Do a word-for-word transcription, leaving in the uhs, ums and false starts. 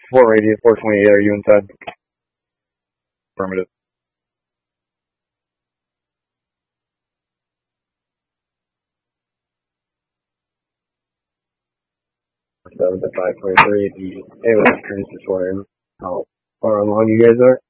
Four radius, four twenty-eight, are you inside? Affirmative. Seven to five twenty-three, the A O S transfer. How far along you guys are?